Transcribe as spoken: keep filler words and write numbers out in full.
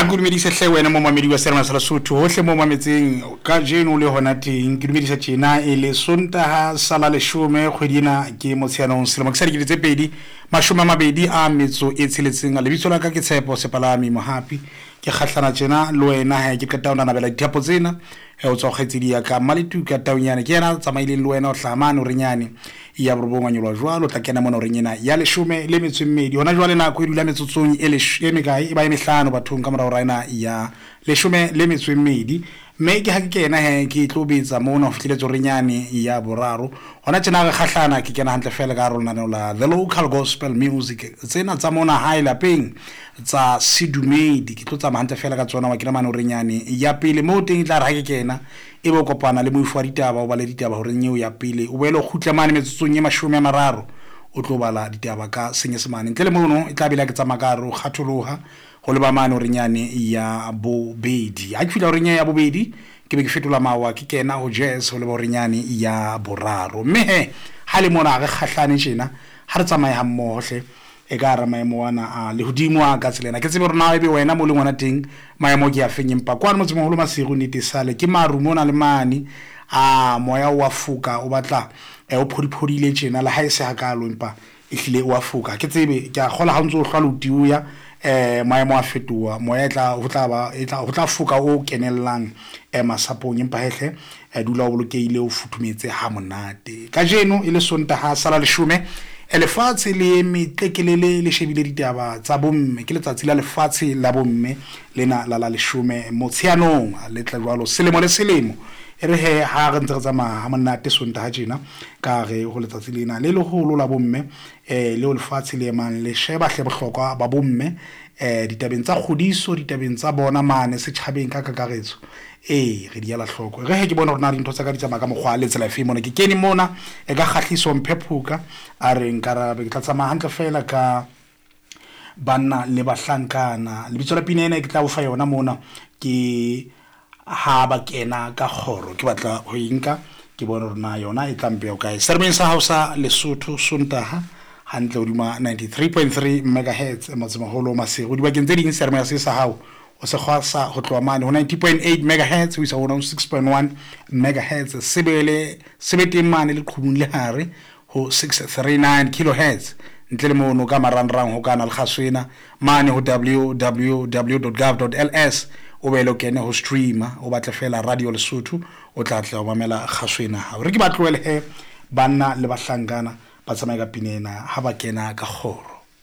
go dumedisa hle wena mo mamedi wa Serema sa Lesotho hohle mo mametseng ka jeno le hona teng ke dumedisa tjena e le Sontaha sala leshome kgwedina ke motshianong selemo ke sa dikete tse pedi mashome a mabedi a metso e tsheletseng a lebitso la ka ke Tshepo Sepalami Mohapi ke kgahlana tjena le wena ha ke qeta ona nabela dithapo tsena e o tswa kgetsedi ya ka maletu ka taunyane ke yana tsamaileng le wena o hlamane o renyane ya borobonganyolwa jwalo tla kena mona o renyena ya leshome le metso e mmedi hona jwale nako e dula metsotsong e leshome kae e ba e mehlano bathong ka morao raina ya leshome le metso e mmedi me ke ha ke kena he ke tlobetsa mona o fihletse renyane ya boraro hona tjena re kgahlana ke kena hantle fela ka rona la the local gospel music tsena tsa mona hae lapeng tsa sedumedi ke tlotsa hantle fela ka tsona wa kena mane o renyane ya pele mo teng tla ra ke kena e bo kopana le moifwa ditaba o ba le ditaba hore nyeo ya pele o boele o khutla mane metsotsong ye mashome a mararo o tlo bala ditaba ka senyesemane ntle le mono e tla bela ke tsamakaro khatholoha go le ba mane o renyane ya bobedi a tshwila o renyane ya bobedi ke be ke fetola mawa ke kena ho jazz go le ba renyane ya boraro mme he ha le mona re kgahlane tjena ha re tsamaya ha mmohle e ka ra maemo wana a le hodimo a ka tselena ke tsebe rona e be wena mo le ngwana teng maemo ke a fenyempa kwa mo tsemo holo masego nete sale ke maru mona le mane a moya wa fuka o batla e o phodiphodile tjena la ha e se ha ka lo empa e hlile wa fuka ke tsebe ke a gola ha ntse o hlwa lutiuya eh maemo a fetoa moya tla ho tla ba e tla ho tla fuka o kenellang e masapong empa hehle e dula o bolokeile o futhumetse ha monate ka jeno ile Sontaha sala leshome elefatshe le metlekelele le shebile ditaba tsa bomme ke letsatsi la lefatshe la bomme lena la la leshome motshianong le tla jwalo selemo le selemo ere he ha re ntse re tsamaya ha monate Sontaha tjena ka re ho letsatsi lena le leholo la bomme eh le o lefatshe le mang le sheba hle bohlokwa ba bomme eh ditabeng tsa kgodiso ditabeng tsa bona mane se tjhabeng ka kakaretso eh re di ala hloko re he ke bona rona dintho tsa ka di tsamaya ka mokgwa le tsela efe mona ke kene mona e ka kgahliso mphephuka a re nkarabe ke tla tsamaya hantle fela ka banna le bahlankana lebitso la pina ena ke tla o fa yona mona ke ha ba kena ka khoro ke batla ho inka ke bona rona yona e tlampe o kae sermeng sa Hausa Lesotho Sontaha hantle odima ninety-three point three megahertz matsimo masego di ba kentse ding sermeng se sa hao o se khwasa ho tloa mane ho ninety point eight megahertz o isa ho six point one megahertz sebele sebete mane le qhubung le hare ho six thirty-nine kilohertz ntle le mono ka marangrang ho kana le khaswena mane ho w w w dot gov dot l s o belo kene ho streamer o batla fela radio Lesotho o tla tla o mamela khaswena ha re ke ba tloele he banna le bahlangana ba tsamaya ka pinena ha ba kena ka khoro